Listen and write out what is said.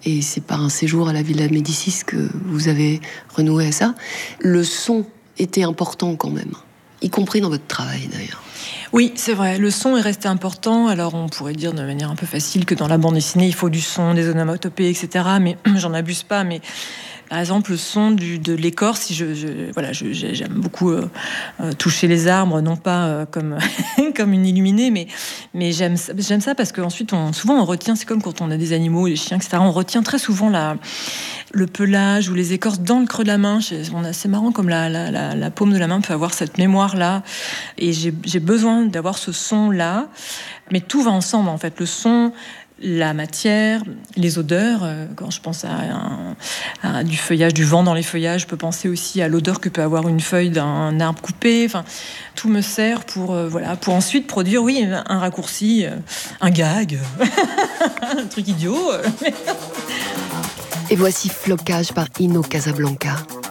et c'est par un séjour à la Villa Médicis que vous avez renoué à ça. Le son était important quand même, y compris dans votre travail d'ailleurs. Oui, c'est vrai, le son est resté important. Alors on pourrait dire de manière un peu facile que dans la bande dessinée, il faut du son, des onomatopées, etc. Mais j'en abuse pas, mais... Par exemple, le son de l'écorce, j'aime beaucoup toucher les arbres, non pas comme une illuminée, mais j'aime ça parce qu'ensuite, souvent on retient, c'est comme quand on a des animaux, des chiens, etc. On retient très souvent le pelage ou les écorces dans le creux de la main. C'est marrant comme la paume de la main peut avoir cette mémoire-là. Et j'ai besoin d'avoir ce son-là. Mais tout va ensemble, en fait. Le son... la matière, les odeurs. Quand je pense à du feuillage, du vent dans les feuillages, je peux penser aussi à l'odeur que peut avoir une feuille d'un arbre coupé. Enfin, tout me sert pour ensuite produire, un raccourci, un gag, un truc idiot. Et voici Flocage par Ino Casablanca.